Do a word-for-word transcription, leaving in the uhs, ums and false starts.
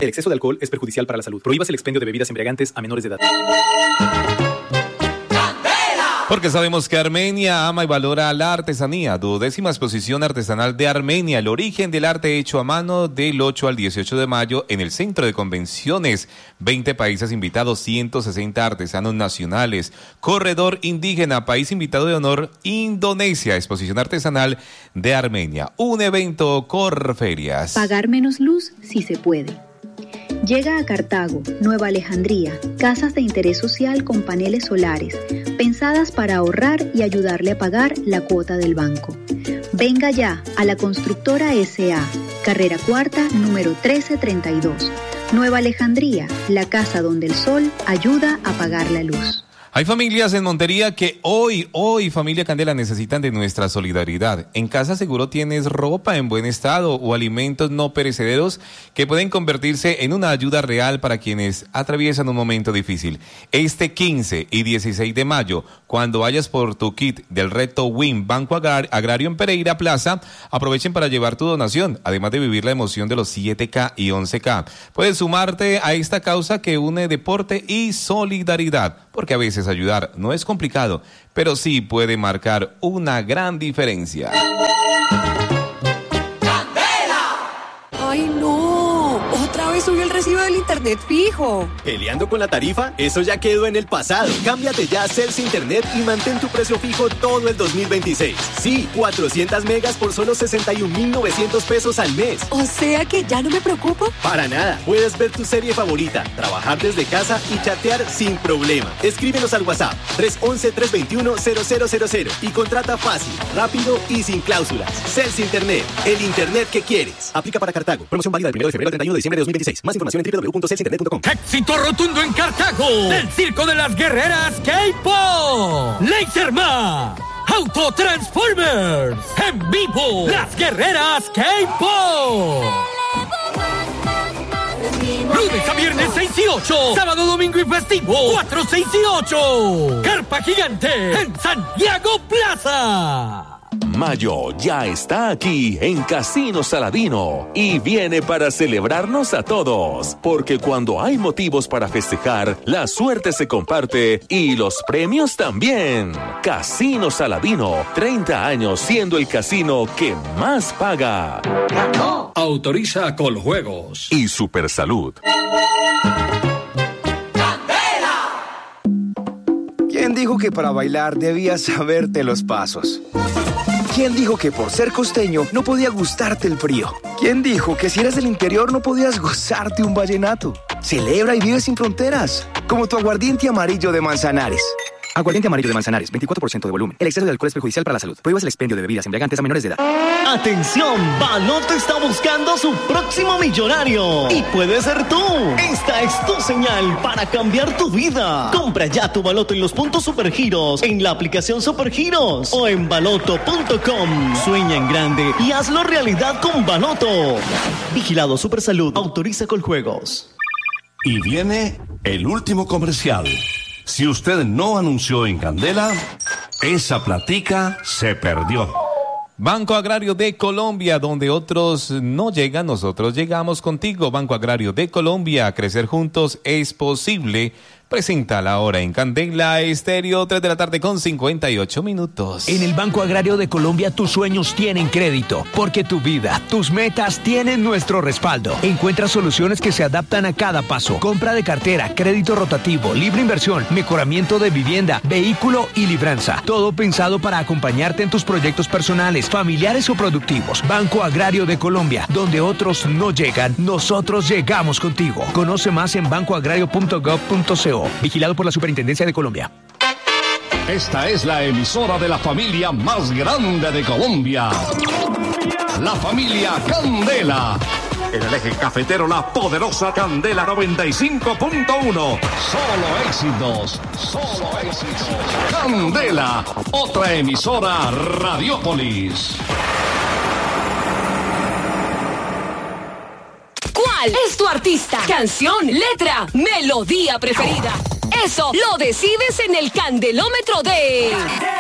El exceso de alcohol es perjudicial para la salud. Prohíbas el expendio de bebidas embriagantes a menores de edad. Porque sabemos que Armenia ama y valora la artesanía. Duodécima exposición artesanal de Armenia, el origen del arte hecho a mano, del ocho al dieciocho de mayo en el Centro de Convenciones. veinte países invitados, ciento sesenta artesanos nacionales. Corredor indígena, país invitado de honor, Indonesia. Exposición artesanal de Armenia. Un evento Corferias. Pagar menos luz si se puede. Llega a Cartago, Nueva Alejandría, casas de interés social con paneles solares, pensadas para ahorrar y ayudarle a pagar la cuota del banco. Venga ya a la Constructora S A, carrera cuarta, número trece treinta y dos. Nueva Alejandría, la casa donde el sol ayuda a pagar la luz. Hay familias en Montería que hoy, hoy, familia Candela, necesitan de nuestra solidaridad. En casa seguro tienes ropa en buen estado o alimentos no perecederos que pueden convertirse en una ayuda real para quienes atraviesan un momento difícil. Este quince y dieciséis de mayo, cuando vayas por tu kit del reto W I M Banco Agrar- Agrario en Pereira Plaza, aprovechen para llevar tu donación, además de vivir la emoción de los siete K y once K. Puedes sumarte a esta causa que une deporte y solidaridad, porque a veces ayudar no es complicado, pero sí puede marcar una gran diferencia. ¡Ay, no! ¡Otra vez subió el recibo del internet fijo! ¿Peleando con la tarifa? Eso ya quedó en el pasado. Cámbiate ya a Celsa Internet y mantén tu precio fijo todo el dos mil veintiséis. Sí, cuatrocientos megas por solo sesenta y un mil novecientos pesos al mes. O sea que ya no me preocupo. Para nada. Puedes ver tu serie favorita, trabajar desde casa y chatear sin problema. Escríbenos al WhatsApp tres once, tres veintiuno, cero cero cero cero y contrata fácil, rápido y sin cláusulas. Celsa Internet, el internet que quieres. Aplica para Cartago. Promoción válida del primero de febrero al treinta y uno de diciembre de dos mil veintiséis. Más información en doble u doble u doble u punto celsa internet punto com. ¡Éxito rotundo en Cartago! ¡Del Circo de las Guerreras K-Pop! ¡Laserman! ¡Autotransformers! ¡En vivo! ¡Las Guerreras K-Pop! Lunes a viernes seis y ocho. Sábado, domingo y festivo cuatro, seis y ocho. Carpa Gigante en Santiago Plaza. Mayo ya está aquí en Casino Saladino y viene para celebrarnos a todos, porque cuando hay motivos para festejar, la suerte se comparte y los premios también. Casino Saladino, treinta años siendo el casino que más paga. ¡Ganó! Autoriza Coljuegos y Supersalud. ¿Quién dijo que para bailar debías saberte los pasos? ¿Quién dijo que por ser costeño no podía gustarte el frío? ¿Quién dijo que si eres del interior no podías gozarte un vallenato? Celebra y vive sin fronteras, como tu aguardiente amarillo de Manzanares. Aguardiente amarillo de Manzanares, veinticuatro por ciento de volumen. El exceso de alcohol es perjudicial para la salud. Prohíbas el expendio de bebidas embriagantes a menores de edad. ¡Atención! Baloto está buscando su próximo millonario. Y puede ser tú. Esta es tu señal para cambiar tu vida. Compra ya tu baloto en los puntos Supergiros, en la aplicación Supergiros o en baloto punto com. Sueña en grande y hazlo realidad con Baloto. Vigilado Supersalud. Autoriza Coljuegos. Y viene el último comercial. Si usted no anunció en Candela, esa platica se perdió. Banco Agrario de Colombia, donde otros no llegan, nosotros llegamos contigo. Banco Agrario de Colombia, crecer juntos es posible. Presenta la hora en Candela Estéreo, tres de la tarde con cincuenta y ocho minutos. En el Banco Agrario de Colombia tus sueños tienen crédito, porque tu vida, tus metas tienen nuestro respaldo. Encuentra soluciones que se adaptan a cada paso. Compra de cartera, crédito rotativo, libre inversión, mejoramiento de vivienda, vehículo y libranza. Todo pensado para acompañarte en tus proyectos personales, familiares o productivos. Banco Agrario de Colombia, donde otros no llegan, nosotros llegamos contigo. Conoce más en banco agrario punto gov punto co. Vigilado por la Superintendencia de Colombia. Esta es la emisora de la familia más grande de Colombia. La familia Candela. En el eje cafetero, la poderosa Candela noventa y cinco punto uno. Solo éxitos, solo éxitos. Candela, otra emisora Radiópolis. ¿Cuál es tu artista, canción, letra, melodía preferida? Eso lo decides en el candelómetro de...